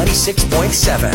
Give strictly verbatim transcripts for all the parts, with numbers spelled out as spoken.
ninety-six point seven.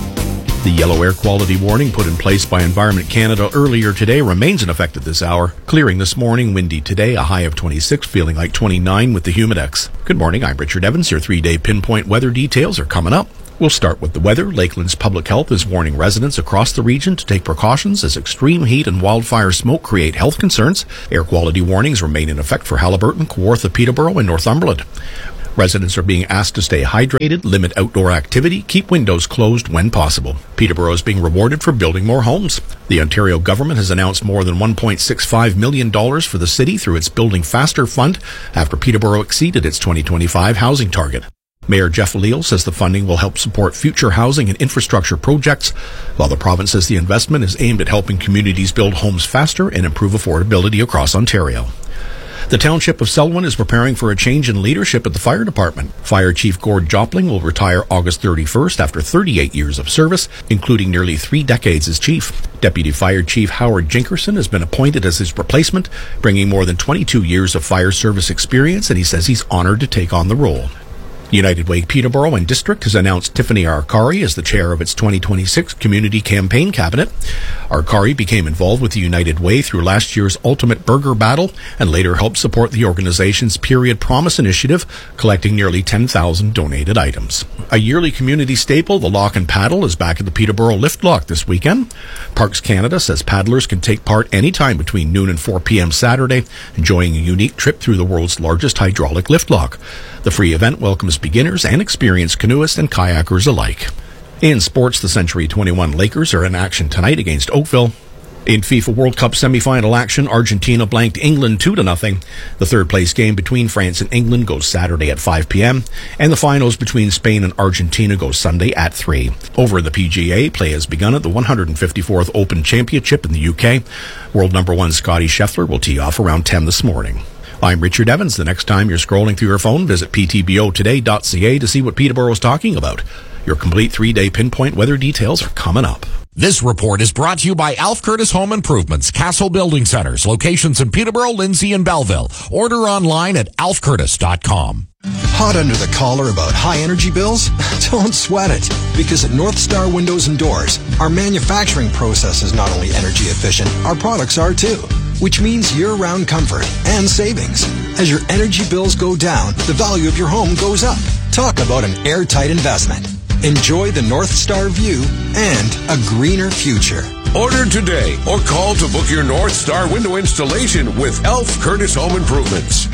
The yellow air quality warning put in place by Environment Canada earlier today remains in effect at this hour. Clearing this morning, windy today, a high of twenty-six, feeling like twenty-nine with the Humidex. Good morning, I'm Richard Evans. Your three-day pinpoint weather details are coming up. We'll start with the weather. Lakeland's Public Health is warning residents across the region to take precautions as extreme heat and wildfire smoke create health concerns. Air quality warnings remain in effect for Haliburton, Kawartha, Peterborough, and Northumberland. Residents are being asked to stay hydrated, limit outdoor activity, keep windows closed when possible. Peterborough is being rewarded for building more homes. The Ontario government has announced more than one point six five million dollars for the city through its Building Faster Fund after Peterborough exceeded its twenty twenty-five housing target. Mayor Jeff Leal says the funding will help support future housing and infrastructure projects, while the province says the investment is aimed at helping communities build homes faster and improve affordability across Ontario. The Township of Selwyn is preparing for a change in leadership at the fire department. Fire Chief Gord Jopling will retire August thirty-first after thirty-eight years of service, including nearly three decades as chief. Deputy Fire Chief Howard Jinkerson has been appointed as his replacement, bringing more than twenty-two years of fire service experience, and he says he's honored to take on the role. United Way Peterborough and District has announced Tiffany Arcari as the chair of its twenty twenty-six Community Campaign Cabinet. Arcari became involved with the United Way through last year's Ultimate Burger Battle and later helped support the organization's Period Promise initiative, collecting nearly ten thousand donated items. A yearly community staple, the Lock and Paddle, is back at the Peterborough Lift Lock this weekend. Parks Canada says paddlers can take part anytime between noon and four p.m. Saturday, enjoying a unique trip through the world's largest hydraulic lift lock. The free event welcomes beginners and experienced canoeists and kayakers alike. In sports, the Century twenty-one Lakers are in action tonight against Oakville. In FIFA World Cup semi-final action, Argentina blanked England two to nothing. The third-place game between France and England goes Saturday at five p.m., and the finals between Spain and Argentina go Sunday at three. Over in the P G A, play has begun at the one hundred fifty-fourth Open Championship in the U K. World number one Scotty Scheffler will tee off around ten this morning. I'm Richard Evans. The next time you're scrolling through your phone, visit p t b o today dot c a to see what Peterborough is talking about. Your complete three-day pinpoint weather details are coming up. This report is brought to you by Alf Curtis Home Improvements, Castle Building Centers, locations in Peterborough, Lindsay, and Belleville. Order online at alf curtis dot com. Hot under the collar about high energy bills? Don't sweat it, because at North Star Windows and Doors, our manufacturing process is not only energy efficient, our products are too, which means year-round comfort and savings. As your energy bills go down, the value of your home goes up. Talk about an airtight investment. Enjoy the North Star view and a greener future. Order today or call to book your North Star window installation with Alf Curtis Home Improvements.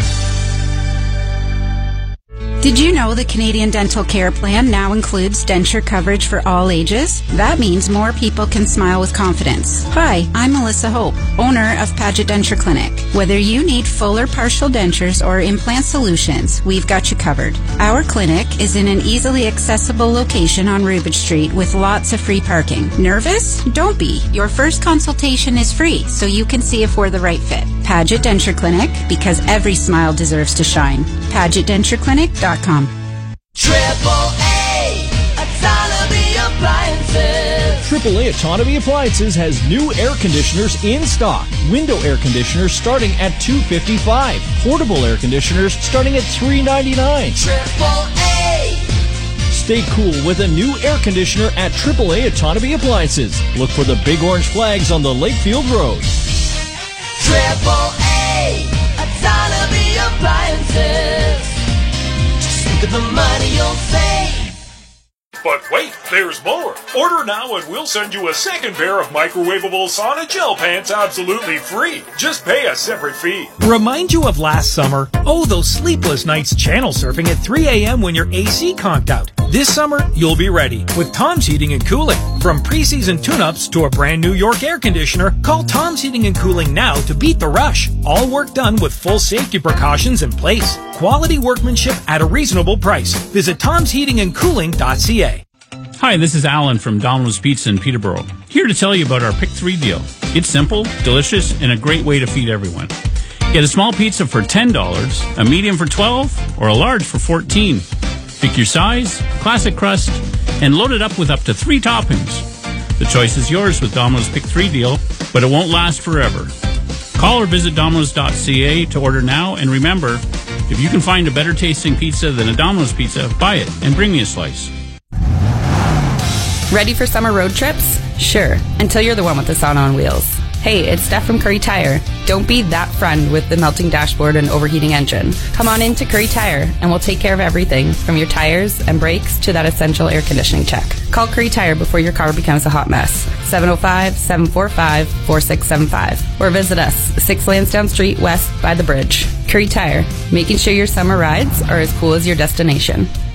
Did you know the Canadian Dental Care Plan now includes denture coverage for all ages? That means more people can smile with confidence. Hi, I'm Melissa Hope, owner of Paget Denture Clinic. Whether you need full or partial dentures or implant solutions, we've got you covered. Our clinic is in an easily accessible location on Rubridge Street with lots of free parking. Nervous? Don't be. Your first consultation is free, so you can see if we're the right fit. Paget Denture Clinic, because every smile deserves to shine. Paget Denture Clinic dot com. Triple A Autonomy Appliances. Triple A Autonomy Appliances has new air conditioners in stock. Window air conditioners starting at two hundred fifty-five dollars. Portable air conditioners starting at three hundred ninety-nine dollars. Triple A. Stay cool with a new air conditioner at Triple A Autonomy Appliances. Look for the big orange flags on the Lakefield Road. Triple A Autonomy Appliances. Just think of the money you'll save. But wait, there's more. Order now and we'll send you a second pair of microwavable sauna gel pants absolutely free. Just pay a separate fee. Remind you of last summer? Oh, those sleepless nights channel surfing at three a.m. when your A C conked out. This summer, you'll be ready with Tom's Heating and Cooling. From preseason tune-ups to a brand new York air conditioner, call Tom's Heating and Cooling now to beat the rush. All work done with full safety precautions in place. Quality workmanship at a reasonable price. Visit toms heating and cooling dot c a. Hi, this is Alan from Domino's Pizza in Peterborough. Here to tell you about our Pick three deal. It's simple, delicious, and a great way to feed everyone. Get a small pizza for ten dollars, a medium for twelve dollars, or a large for fourteen dollars. Pick your size, classic crust, and load it up with up to three toppings. The choice is yours with Domino's Pick three deal, but it won't last forever. Call or visit dominos dot c a to order now, and remember, if you can find a better tasting pizza than a Domino's pizza, buy it and bring me a slice. Ready for summer road trips? Sure, until you're the one with the sauna on wheels. Hey, it's Steph from Curry Tire. Don't be that friend with the melting dashboard and overheating engine. Come on in to Curry Tire, and we'll take care of everything, from your tires and brakes to that essential air conditioning check. Call Curry Tire before your car becomes a hot mess. seven oh five, seven four five, four six seven five. Or visit us, six Lansdowne Street West by the bridge. Curry Tire, making sure your summer rides are as cool as your destination.